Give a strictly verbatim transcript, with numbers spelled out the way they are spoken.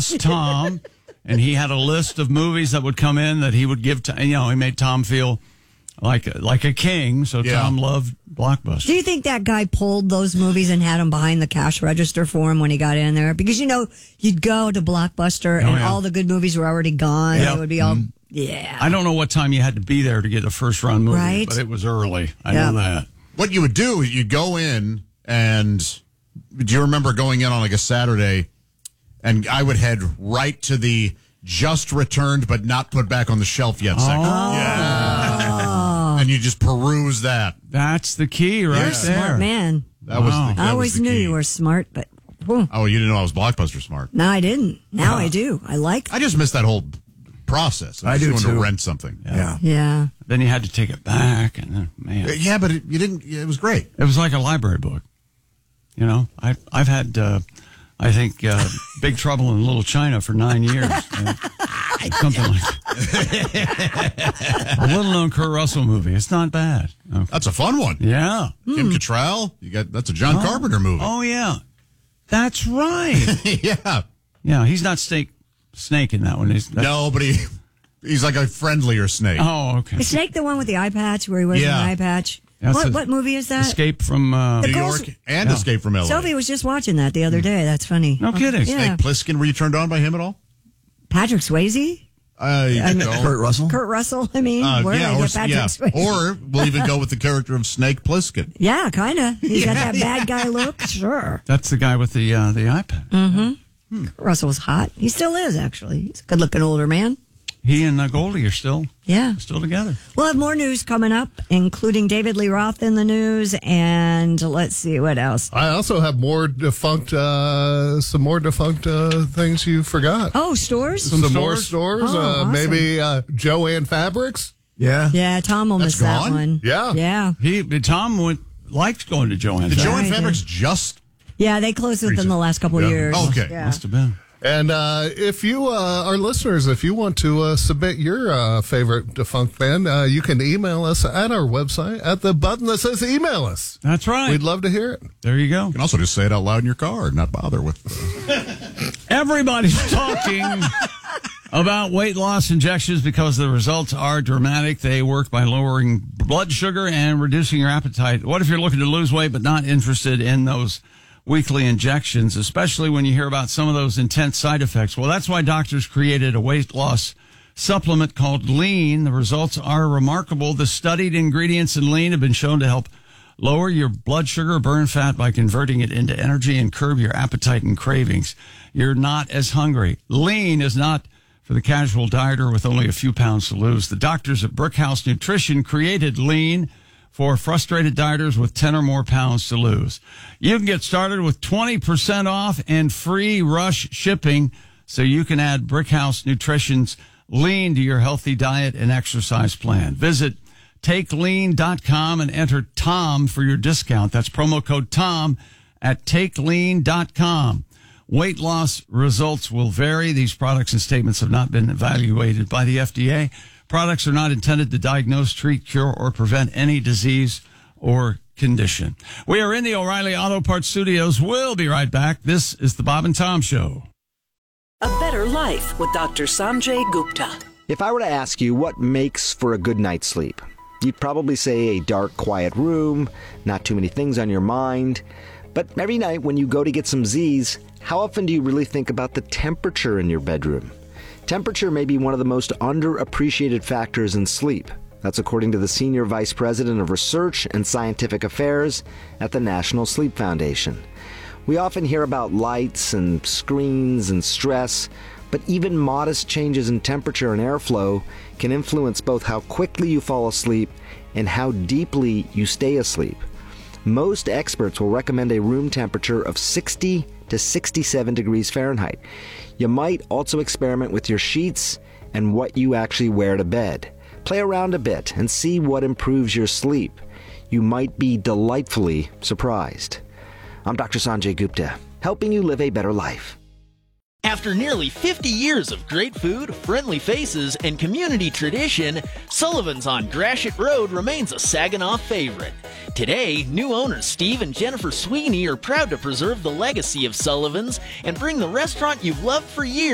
boss, Tom, and he had a list of movies that would come in that he would give to, you know, he made Tom feel like a, like a king, so Yeah. Tom loved Blockbuster. Do you think that guy pulled those movies and had them behind the cash register for him when he got in there? Because, you know, you'd go to Blockbuster and Oh, yeah. all the good movies were already gone. Yep. It would be all, yeah. I don't know what time you had to be there to get a first run movie, Right. but it was early. I Yeah. know that. What you would do, you'd go in, and do you remember going in on like a Saturday, and I would head right to the just returned but not put back on the shelf yet section. Yeah. And you just peruse that. That's the key right You're a there. Smart man. That was Wow. the, that I was always the knew key. you were smart, but whew, Oh, you didn't know I was Blockbuster smart. no, I didn't. Now I do. I like I just missed that whole process. I just do, wanted too. to rent something. Yeah. Yeah. Then you had to take it back, and then, man, Yeah, but it, you didn't. It was great. it was like a library book. You know, I, I've had, uh, I think, uh, Big Trouble in Little China for nine years. Uh, something like that. A little-known Kurt Russell movie. It's not bad. Okay. That's a fun one. Yeah. Kim Cattrall. You got that's a John Carpenter movie. Oh, yeah. That's right. yeah. Yeah, he's not Snake, Snake in that one. He's, that's, No, but he he's like a friendlier snake. Oh, okay. Is Snake the one with the eye patch where he wears Yeah. an eye patch? That's What a- what movie is that? Escape from, uh, The New girls- York and Yeah. Escape from L A. Sophie was just watching that the other day. That's funny. no kidding. Yeah. Snake Plissken. Were you turned on by him at all? Patrick Swayze? Uh, no. Kurt Russell? Kurt Russell, I mean. Uh, where did yeah, I or, get Patrick yeah. Swayze? or we'll even go with the character of Snake Plissken. Yeah, kind of. He's got Yeah, that bad guy look. Sure. That's the guy with the, uh, the iPad. Kurt Russell was hot. He still is, actually. He's a good looking older man. He and uh, Goldie are still, Yeah. still together. We'll have more news coming up, including David Lee Roth in the news. And let's see what else. I also have more defunct, uh, some more defunct uh, things you forgot. Oh, stores? Some, more stores? stores. Oh, uh, awesome. Maybe uh, Joanne Fabrics. Yeah. Yeah, Tom will That's miss that gone? one. Yeah. Yeah. He, Tom went, liked going to Joanne. Did Yeah, Joanne I Fabrics did. just? Yeah, they closed within Recent. the last couple of Yeah. years. Okay. Yeah. Must have been. And uh, if you, uh, our listeners, if you want to uh, submit your uh, favorite defunct band, uh, you can email us at our website at the button that says email us. That's right. We'd love to hear it. There you go. You can also just say it out loud in your car and not bother with. Everybody's talking about weight loss injections because the results are dramatic. They work by lowering blood sugar and reducing your appetite. What if you're looking to lose weight but not interested in those weekly injections, especially when you hear about some of those intense side effects? Well, that's why doctors created a weight loss supplement called Lean. The results are remarkable. The studied ingredients in Lean have been shown to help lower your blood sugar, burn fat by converting it into energy, and curb your appetite and cravings. You're not as hungry. Lean is not for the casual dieter with only a few pounds to lose. The doctors at Brickhouse Nutrition created Lean for frustrated dieters with ten or more pounds to lose. You can get started with twenty percent off and free rush shipping, so you can add Brickhouse Nutrition's Lean to your healthy diet and exercise plan. Visit take lean dot com and enter Tom for your discount. That's promo code Tom at take lean dot com. Weight loss results will vary. These products and statements have not been evaluated by the F D A. Products are not intended to diagnose, treat, cure, or prevent any disease or condition. We are in the O'Reilly Auto Parts Studios. We'll be right back. This is the Bob and Tom Show. A Better Life with Doctor Sanjay Gupta. If I were to ask you what makes for a good night's sleep, you'd probably say a dark, quiet room, not too many things on your mind. But every night when you go to get some Z's, how often do you really think about the temperature in your bedroom? Temperature may be one of the most underappreciated factors in sleep. That's according to the Senior Vice President of Research and Scientific Affairs at the National Sleep Foundation. We often hear about lights and screens and stress, but even modest changes in temperature and airflow can influence both how quickly you fall asleep and how deeply you stay asleep. Most experts will recommend a room temperature of sixty to sixty-seven degrees Fahrenheit. You might also experiment with your sheets and what you actually wear to bed. Play around a bit and see what improves your sleep. You might be delightfully surprised. I'm Doctor Sanjay Gupta, helping you live a better life. After nearly fifty years of great food, friendly faces, and community tradition, Sullivan's on Gratiot Road remains a Saginaw favorite. Today, new owners Steve and Jennifer Sweeney are proud to preserve the legacy of Sullivan's and bring the restaurant you've loved for years